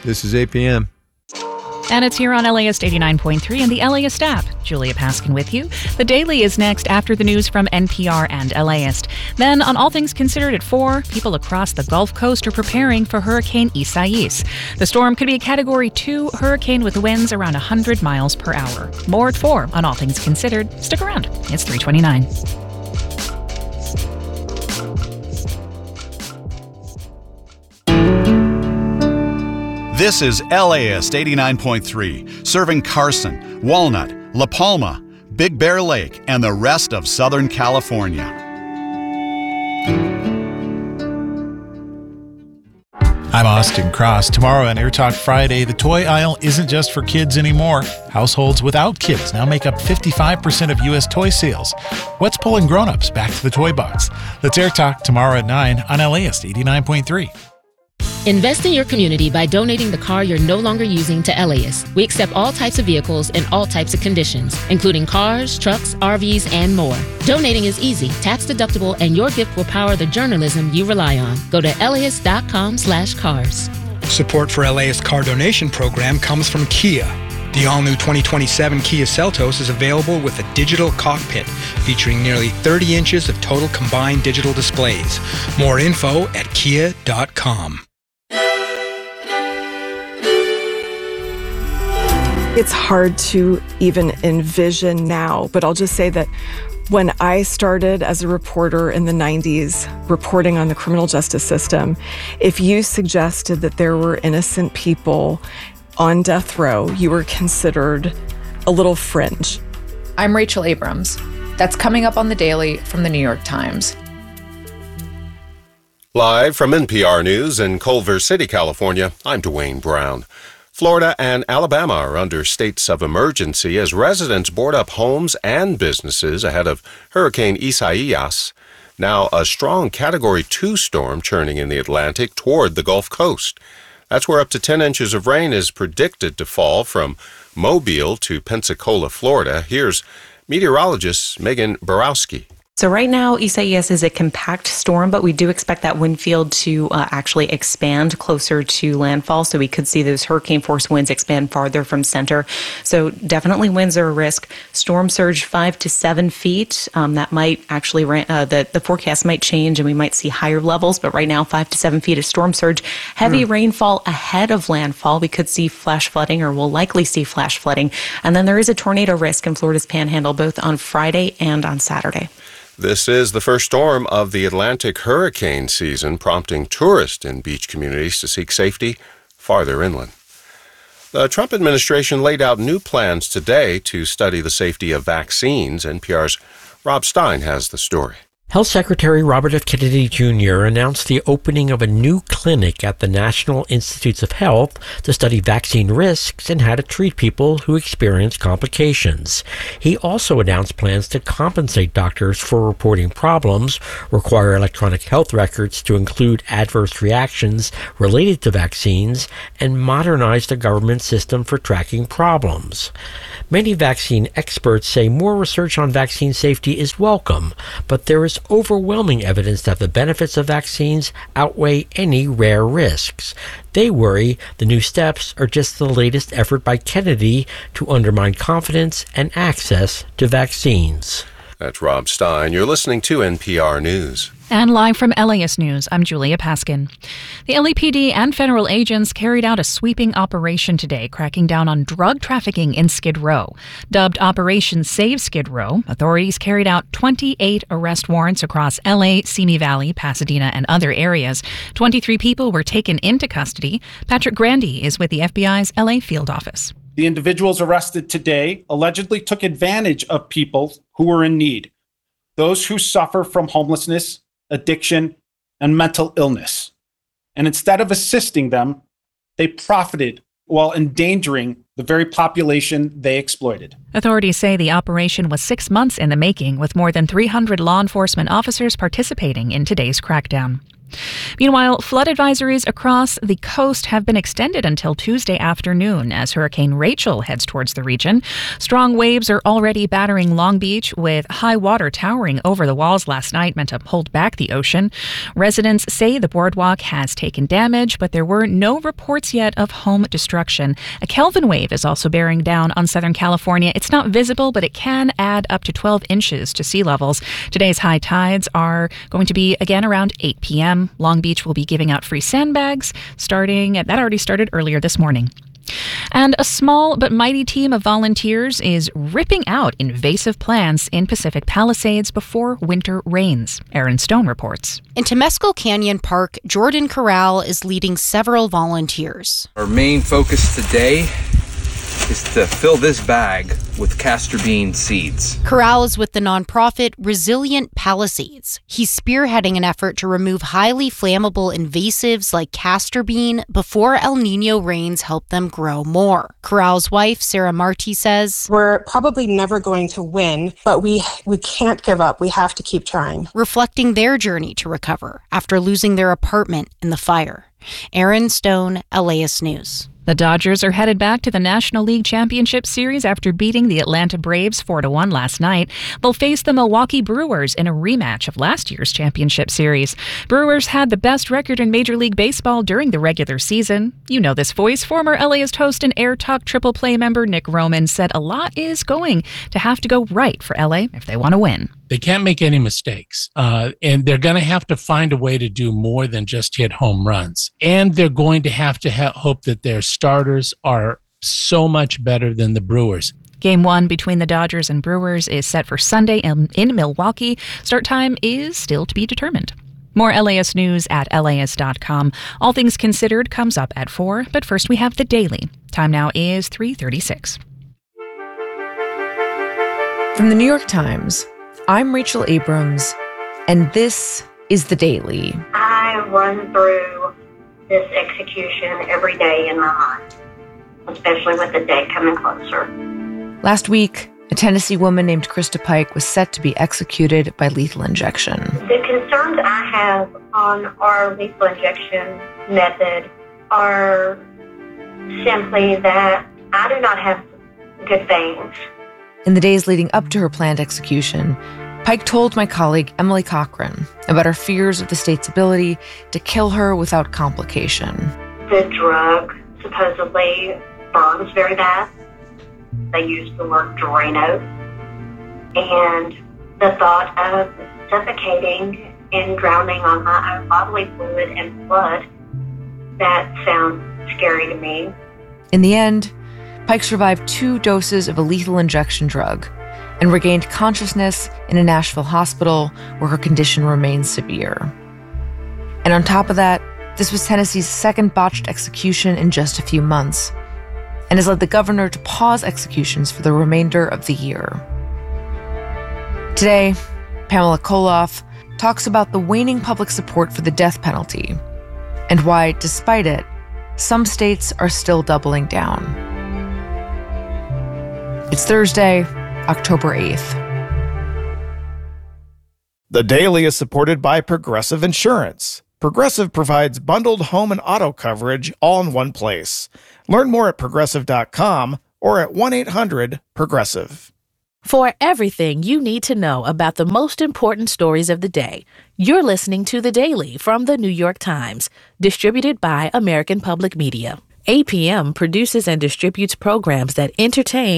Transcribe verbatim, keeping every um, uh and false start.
This is eight p.m. And it's here on L A ist eighty-nine point three and the LAist app. Julia Paskin with you. The Daily is next after the news from N P R and LAist. Then, on All Things Considered at four, people across the Gulf Coast are preparing for Hurricane Isaias. The storm could be a Category two hurricane with winds around one hundred miles per hour. More at four on All Things Considered. Stick around. It's three twenty-nine. This is LAist eighty-nine point three, serving Carson, Walnut, La Palma, Big Bear Lake, and the rest of Southern California. I'm Austin Cross. Tomorrow on Air Talk Friday, the toy aisle isn't just for kids anymore. Households without kids now make up fifty-five percent of U S toy sales. What's pulling grown-ups back to the toy box? Let's Air Talk tomorrow at nine on LAist eighty-nine point three. Invest in your community by donating the car you're no longer using to LAist. We accept all types of vehicles in all types of conditions, including cars, trucks, R Vs, and more. Donating is easy, tax deductible, and your gift will power the journalism you rely on. Go to laist.com slash cars. Support for LAist Car Donation Program comes from Kia. The all-new twenty twenty-seven Kia Seltos is available with a digital cockpit featuring nearly thirty inches of total combined digital displays. More info at kia dot com. It's hard to even envision now, but I'll just say that when I started as a reporter in the nineties, reporting on the criminal justice system, if you suggested that there were innocent people on death row, you were considered a little fringe. I'm Rachel Abrams. That's coming up on The Daily from the New York Times. Live from N P R News in Culver City, California, I'm Dwayne Brown. Florida and Alabama are under states of emergency as residents board up homes and businesses ahead of Hurricane Isaias, now a strong Category two storm churning in the Atlantic toward the Gulf Coast. That's where up to ten inches of rain is predicted to fall from Mobile to Pensacola, Florida. Here's meteorologist Megan Borowski. So right now, Isaias is a compact storm, but we do expect that wind field to uh, actually expand closer to landfall. So we could see those hurricane force winds expand farther from center. So definitely winds are a risk. Storm surge five to seven feet. Um, that might actually, uh, the, the forecast might change and we might see higher levels. But right now, five to seven feet of storm surge. Heavy mm. rainfall ahead of landfall. We could see flash flooding, or we'll likely see flash flooding. And then there is a tornado risk in Florida's Panhandle, both on Friday and on Saturday. This is the first storm of the Atlantic hurricane season, prompting tourists in beach communities to seek safety farther inland. The Trump administration laid out new plans today to study the safety of vaccines. N P R's Rob Stein has the story. Health Secretary Robert F. Kennedy Junior announced the opening of a new clinic at the National Institutes of Health to study vaccine risks and how to treat people who experience complications. He also announced plans to compensate doctors for reporting problems, require electronic health records to include adverse reactions related to vaccines, and modernize the government system for tracking problems. Many vaccine experts say more research on vaccine safety is welcome, but there is overwhelming evidence that the benefits of vaccines outweigh any rare risks. They worry the new steps are just the latest effort by Kennedy to undermine confidence and access to vaccines. That's Rob Stein. You're listening to N P R News. And live from LAist News, I'm Julia Paskin. The L A P D and federal agents carried out a sweeping operation today, cracking down on drug trafficking in Skid Row. Dubbed Operation Save Skid Row, authorities carried out twenty-eight arrest warrants across L A, Simi Valley, Pasadena, and other areas. twenty-three people were taken into custody. Patrick Grandy is with the F B I's L A field office. The individuals arrested today allegedly took advantage of people who were in need, those who suffer from homelessness, addiction, and mental illness. And instead of assisting them, they profited while endangering the very population they exploited. Authorities say the operation was six months in the making, with more than three hundred law enforcement officers participating in today's crackdown. Meanwhile, flood advisories across the coast have been extended until Tuesday afternoon as Hurricane Rachel heads towards the region. Strong waves are already battering Long Beach, with high water towering over the walls last night, meant to hold back the ocean. Residents say the boardwalk has taken damage, but there were no reports yet of home destruction. A Kelvin wave is also bearing down on Southern California. It's not visible, but it can add up to twelve inches to sea levels. Today's high tides are going to be again around eight p.m. Long Beach will be giving out free sandbags starting at, that already started earlier this morning. And a small but mighty team of volunteers is ripping out invasive plants in Pacific Palisades before winter rains. Aaron Stone reports. In Temescal Canyon Park, Jordan Corral is leading several volunteers. Our main focus today is to fill this bag with castor bean seeds. Corral is with the nonprofit Resilient Palisades. He's spearheading an effort to remove highly flammable invasives like castor bean before El Nino rains help them grow more. Corral's wife, Sarah Marti, says, "We're probably never going to win, but we we can't give up. We have to keep trying." Reflecting their journey to recover after losing their apartment in the fire. Aaron Stone, L A S News. The Dodgers are headed back to the National League Championship Series after beating the Atlanta Braves four to one last night. They'll face the Milwaukee Brewers in a rematch of last year's championship series. Brewers had the best record in Major League Baseball during the regular season. You know this voice. Former L A S host and Air Talk Triple Play member Nick Roman said a lot is going to have to go right for L A if they want to win. They can't make any mistakes, uh, and they're going to have to find a way to do more than just hit home runs. And they're going to have to ha- hope that their starters are so much better than the Brewers. Game one between the Dodgers and Brewers is set for Sunday in, in Milwaukee. Start time is still to be determined. More L A S news at L A S dot com. All Things Considered comes up at four, but first we have The Daily. Time now is three thirty-six. From the New York Times, I'm Rachel Abrams, and this is The Daily. I run through this execution every day in my mind, especially with the day coming closer. Last week, a Tennessee woman named Krista Pike was set to be executed by lethal injection. The concerns I have on our lethal injection method are simply that I do not have good veins. In the days leading up to her planned execution, Pike told my colleague Emily Cochran about her fears of the state's ability to kill her without complication. The drug supposedly burns very bad. They use the word Drano. And the thought of suffocating and drowning on my own bodily fluid and blood, that sounds scary to me. In the end, Pike survived two doses of a lethal injection drug and regained consciousness in a Nashville hospital where her condition remains severe. And on top of that, this was Tennessee's second botched execution in just a few months, and has led the governor to pause executions for the remainder of the year. Today, Pamela Koloff talks about the waning public support for the death penalty and why, despite it, some states are still doubling down. It's Thursday, October eighth. The Daily is supported by Progressive Insurance. Progressive provides bundled home and auto coverage all in one place. Learn more at progressive dot com or at one eight hundred progressive. For everything you need to know about the most important stories of the day, you're listening to The Daily from The New York Times, distributed by American Public Media. A P M produces and distributes programs that entertain